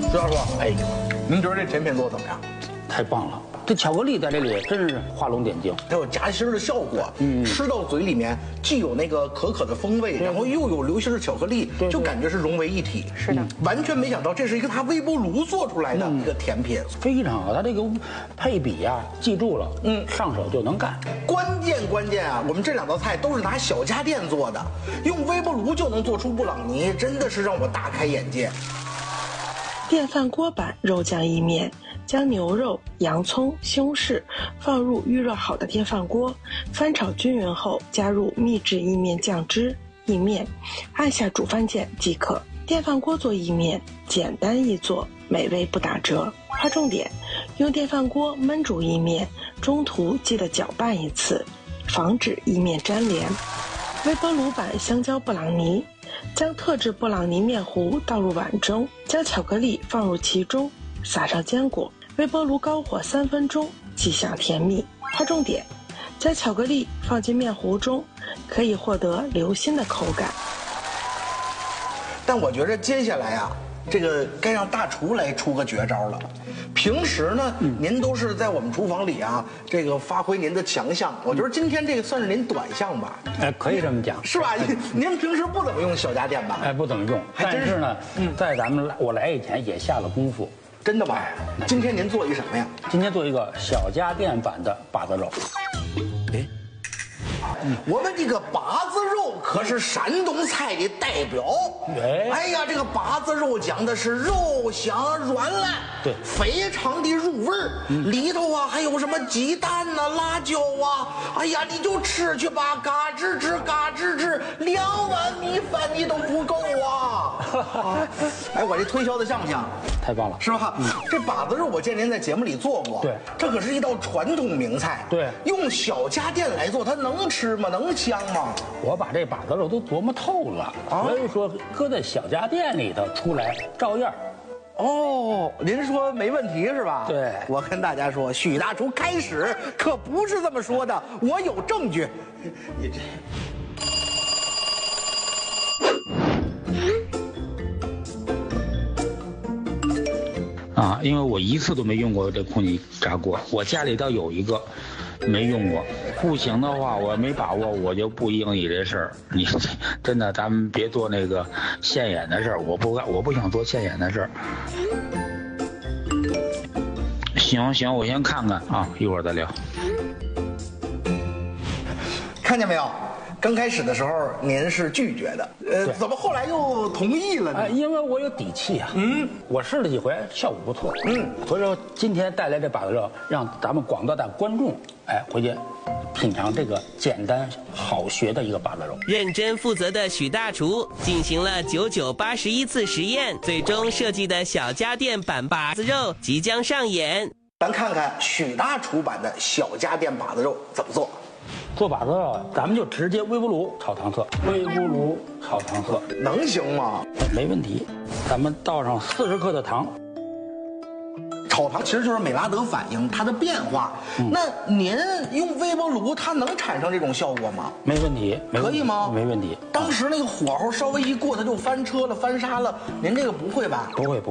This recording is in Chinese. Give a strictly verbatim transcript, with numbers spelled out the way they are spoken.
徐大叔，哎，您觉得这甜品做的怎么样？ 太棒了！这巧克力在这里真是画龙点睛， 它有夹心儿的效果，嗯，吃到嘴里面既有那个可可的风味，然后又有流心的巧克力，就感觉是融为一体。 是的， 完全没想到这是一个他微波炉做出来的一个甜品， 非常好。它这个配比呀、记住了，嗯，上手就能干。 关键关键啊，我们这两道菜都是拿小家电做的，用微波炉就能做出布朗尼，真的是让我大开眼界。 电饭锅版肉酱意面，将牛肉、洋葱、西红柿放入预热好的电饭锅，翻炒均匀后加入秘制意面酱汁、意面，按下煮饭键即可。电饭锅做意面，简单易做，美味不打折。划重点：用电饭锅焖煮意面，中途记得搅拌一次，防止意面粘连。微波炉版香蕉布朗尼，将特制布朗尼面糊倒入碗中，将巧克力放入其中，撒上坚果，微波炉高火三分钟，即享甜蜜。划重点：将巧克力放进面糊中，可以获得流心的口感。 但我觉得接下来啊，这个该让大厨来出个绝招了。平时呢，嗯、您都是在我们厨房里啊，这个发挥您的强项。我觉得今天这个算是您短项吧？ 哎，可以这么讲， 是吧？您平时不怎么用小家电吧？ 哎，不怎么用， 还真是但是呢，嗯，在咱们来我来以前也下了功夫。 真的吗？今天您做一什么呀？ 今天做一个小家电版的把子肉。 哎。我们这个把子肉可是山东菜的代表。哎，哎呀，这个把子肉讲的是肉香软烂， 对， 非常的入味儿。嗯、里头啊还有什么鸡蛋呐、啊、辣椒啊，哎呀，你就吃去吧，嘎吱吱嘎吱吱，两碗米饭你都不够啊！哎，我这推销的像不像？ 太棒了， 是吧？嗯、这把子肉我见您在节目里做过， 对， 这可是一道传统名菜。 对， 用小家电来做，它能吃吗？能香吗？ 我把这把子肉都琢磨透了，啊、所以说搁在小家电里头出来照样。 哦，您说没问题是吧？ 对， 我跟大家说，许大厨开始可不是这么说的，我有证据。你这。 啊，因为我一次都没用过这空气炸锅，我家里倒有一个，没用过。不行的话，我没把握，我就不应你这事儿。你真的，咱们别做那个现眼的事儿，我不干，我不想做现眼的事儿。行行，我先看看啊，一会儿再聊。 看见没有？刚开始的时候您是拒绝的，呃，怎么后来又同意了呢？ 哎，因为我有底气啊。嗯，我试了几回，效果不错。嗯，所以说今天带来这把子肉，让咱们广大的观众，哎，回去品尝这个简单好学的一个把子肉。 认真负责的许大厨进行了九九八十一次实验，最终设计的小家电版把子肉即将上演。 咱看看许大厨版的小家电把子肉怎么做。 做把子肉，咱们就直接微波炉炒糖色，微波炉炒糖色能行吗？ 没问题。咱们倒上四十克的糖。 炒糖其实就是美拉德反应它的变化。嗯、那您用微波炉，它能产生这种效果吗？ 没问题，没问题可以吗？ 没问题。 当时那个火候稍微一过，它就翻车了、翻沙了。您这个不会吧？ 不会不会。